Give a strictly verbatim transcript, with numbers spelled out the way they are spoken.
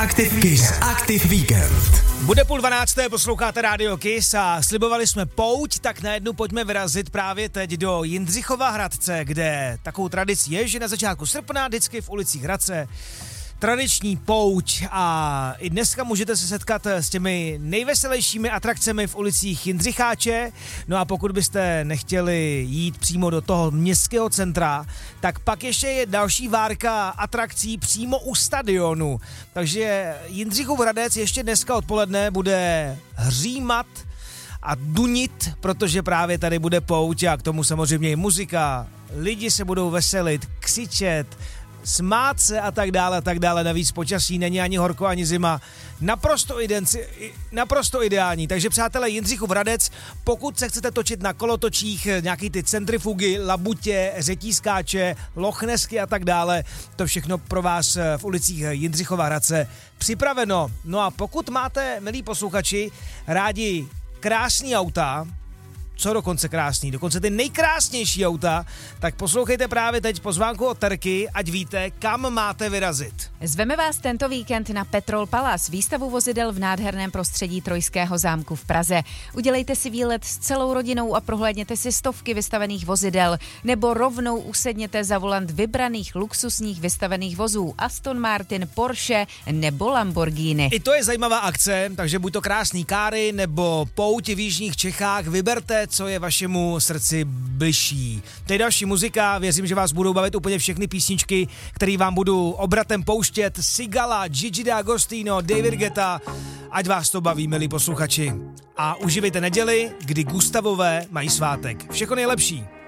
Active, Kiss Active Weekend. Bude půl dvanácté, posloucháte Rádio Kiss a slibovali jsme pouť, tak najednou pojďme vyrazit právě teď do Jindřichova Hradce, kde takovou tradicí je, že na začátku srpna vždycky v ulicích Hradce tradiční pouť a i dneska můžete se setkat s těmi nejveselějšími atrakcemi v ulicích Jindřicháče. No a pokud byste nechtěli jít přímo do toho městského centra, tak pak ještě je další várka atrakcí přímo u stadionu. Takže Jindřichův Hradec ještě dneska odpoledne bude hřímat a dunit, protože právě tady bude pouť a k tomu samozřejmě i muzika. Lidi se budou veselit, křičet, smát se a tak dále a tak dále. Navíc počasí není ani horko, ani zima. Naprosto, idenci, naprosto ideální. Takže přátelé, Jindřichův Hradec, pokud se chcete točit na kolotočích, nějaký ty centrifugy, labutě, řetízkáče, lochnesky a tak dále, to všechno pro vás v ulicích Jindřichova Hradce připraveno. No a pokud máte, milí posluchači, rádi krásný auta, co dokonce krásný, dokonce ty nejkrásnější auta, tak poslouchejte právě teď pozvánku od Terky, ať víte, kam máte vyrazit. Zveme vás tento víkend na Petrol Palace, výstavu vozidel v nádherném prostředí Trojského zámku v Praze. Udělejte si výlet s celou rodinou a prohlédněte si stovky vystavených vozidel, nebo rovnou usedněte za volant vybraných luxusních vystavených vozů Aston Martin, Porsche nebo Lamborghini. I to je zajímavá akce, takže buď to krásný káry nebo pouť v jižních Čechách, vyberte, co je vašemu srdci bližší. To je další muzika, věřím, že vás budou bavit úplně všechny písničky, které vám budu obratem pouštět. Sigala, Gigi D'Agostino, David Guetta, ať vás to baví, milí posluchači. A uživejte neděli, kdy Gustavové mají svátek. Všechno nejlepší.